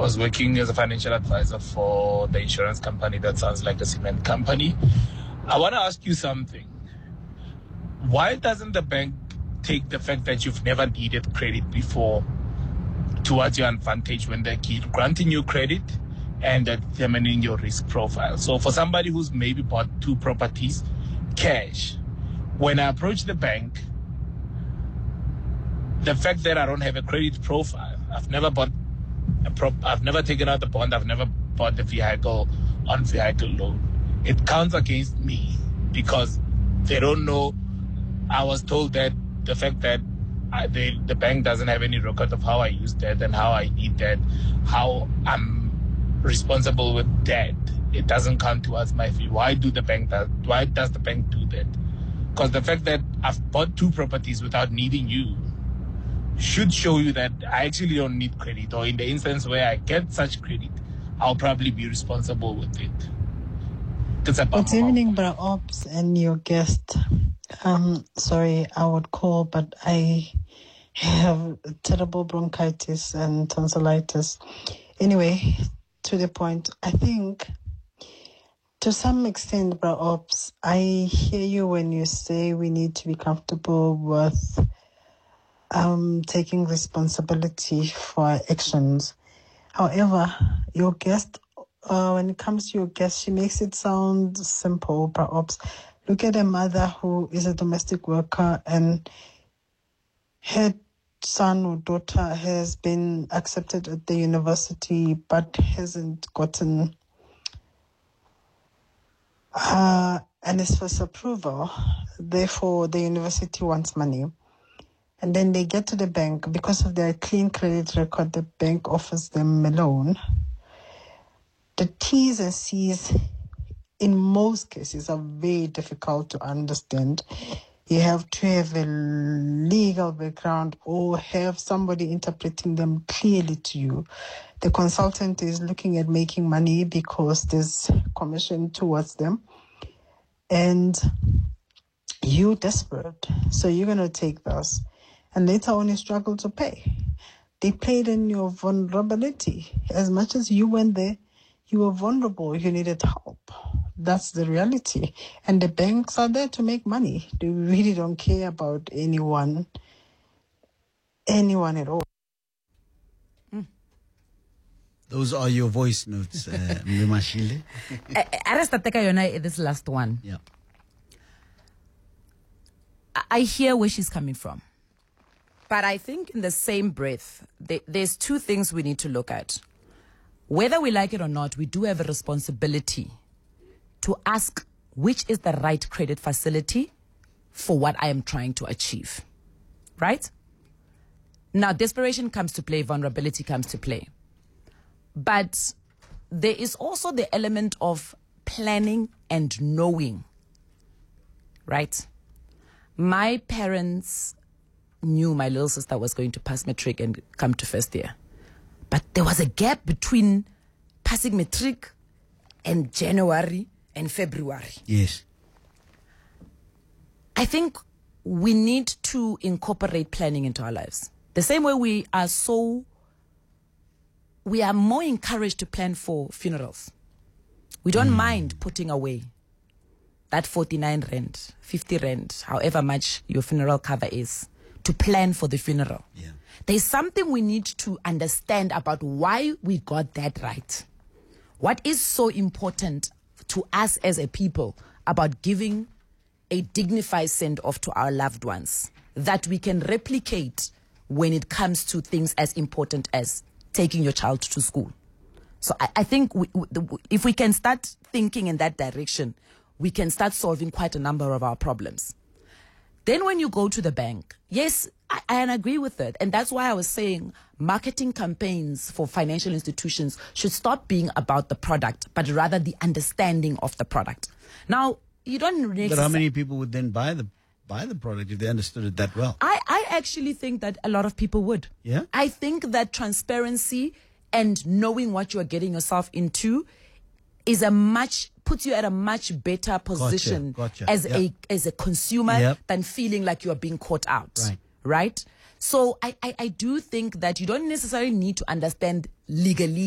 was working as a financial advisor for the insurance company that sounds like a cement company. I want to ask you something. Why doesn't the bank take the fact that you've never needed credit before towards your advantage when they're granting you credit and determining your risk profile? So for somebody who's maybe bought 2 properties cash, when I approach the bank, the fact that I don't have a credit profile, I've never taken out the bond, I've never bought the vehicle on vehicle loan, it counts against me because they don't know. I was told that the fact that the bank doesn't have any record of how I use debt and how I need debt, how I'm responsible with debt, it doesn't count towards my fee. Why does the bank do that? Because the fact that I've bought 2 properties without needing you should show you that I actually don't need credit, or in the instance where I get such credit, I'll probably be responsible with it. Good evening, Bra Ops and your guest. Sorry, I would call, but I have terrible bronchitis and tonsillitis. Anyway, to the point, I think to some extent, Bra Ops, I hear you when you say we need to be comfortable with taking responsibility for our actions. However, your guest, when it comes to your guest, she makes it sound simple, perhaps. Look at a mother who is a domestic worker and her son or daughter has been accepted at the university but hasn't gotten NSFAS approval. Therefore, the university wants money. And then they get to the bank. Because of their clean credit record, the bank offers them a loan. The T's and C's in most cases are very difficult to understand. You have to have a legal background or have somebody interpreting them clearly to you. The consultant is looking at making money because there's commission towards them. And you're desperate. So you're going to take those. And later on, you struggle to pay. They played in your vulnerability. As much as you went there, you were vulnerable. You needed help. That's the reality. And the banks are there to make money. They really don't care about anyone at all. Those are your voice notes, Mimashile. This last one. Yeah. I hear where she's coming from. But I think in the same breath, there's 2 things we need to look at. Whether we like it or not, we do have a responsibility to ask which is the right credit facility for what I am trying to achieve. Right? Now, desperation comes to play, vulnerability comes to play. But there is also the element of planning and knowing. Right? My parents knew my little sister was going to pass matric and come to first year. But there was a gap between passing matric and January and February. Yes. I think we need to incorporate planning into our lives. The same way we are more encouraged to plan for funerals. We don't mind putting away that 49 rand, 50 rand, however much your funeral cover is, to plan for the funeral. Yeah. There's something we need to understand about why we got that right. What is so important to us as a people about giving a dignified send-off to our loved ones that we can replicate when it comes to things as important as taking your child to school. So I think if we can start thinking in that direction, we can start solving quite a number of our problems. Then when you go to the bank, yes, I agree with it. And that's why I was saying marketing campaigns for financial institutions should stop being about the product, but rather the understanding of the product. Now, you don't really... But how many people would then buy the product if they understood it that well? I actually think that a lot of people would. Yeah? I think that transparency and knowing what you are getting yourself into puts you at a much better position Gotcha. as a consumer than feeling like you are being caught out. Right? So I do think that you don't necessarily need to understand legally